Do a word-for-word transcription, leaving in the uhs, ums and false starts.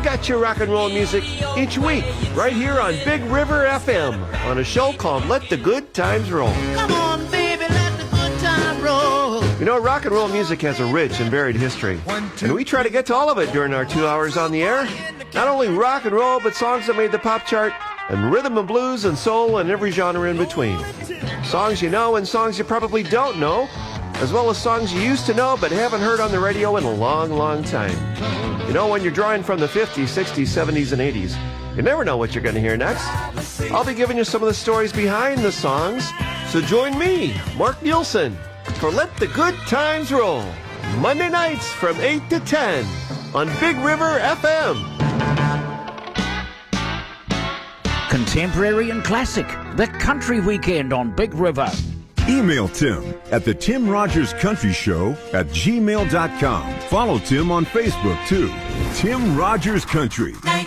got your rock and roll music each week right here on Big River F M on a show called Let the Good Times Roll. Come on, baby, let the good time roll. You know, rock and roll music has a rich and varied history, and we try to get to all of it during our two hours on the air. Not only rock and roll, but songs that made the pop chart, and rhythm and blues and soul and every genre in between. Songs you know and songs you probably don't know, as well as songs you used to know but haven't heard on the radio in a long, long time. You know, when you're drawing from the fifties, sixties, seventies, and eighties, you never know what you're going to hear next. I'll be giving you some of the stories behind the songs, so join me, Mark Nielsen, for Let the Good Times Roll, Monday nights from eight to ten on Big River F M. Contemporary and classic, the Country Weekend on Big River. Email Tim at the Tim Rogers Country Show at gmail dot com. Follow Tim on Facebook, too. Tim Rogers Country.